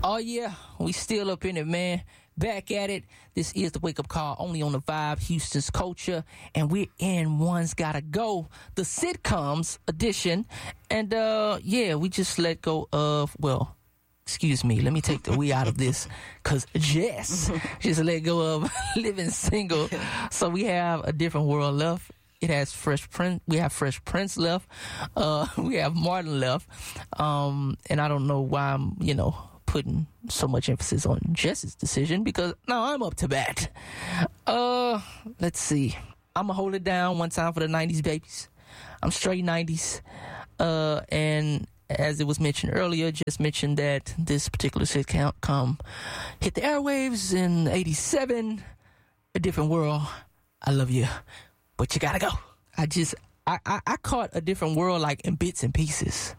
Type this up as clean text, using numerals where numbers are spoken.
Oh, yeah. We still up in it, man. Back at it. This is the Wake Up Call, only on the Vibe, Houston's Culture. And we're in One's Gotta Go, the sitcoms edition. And, we just let go of, excuse me, let me take the we out of this, because Jess just let go of Living Single. So we have A Different World left. It has Fresh Prince. We have Fresh Prince left. We have Martin left. And I don't know why I'm, putting so much emphasis on Jess's decision, because now I'm up to bat. Let's see. I'm gonna hold it down one time for the 90s babies. I'm straight 90s. And as it was mentioned earlier, just mentioned that this particular sitcom hit the airwaves in 87. A Different World. I love you, but you gotta go. I caught A Different World like in bits and pieces.